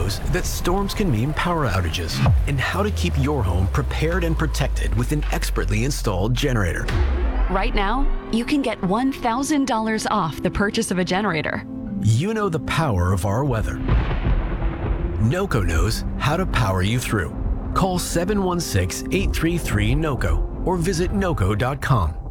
knows that storms can mean power outages and how to keep your home prepared and protected with an expertly installed generator. Right now, you can get $1,000 off the purchase of a generator. You know the power of our weather. NOCO knows how to power you through. Call 716-833-NOCO or visit NOCO.com.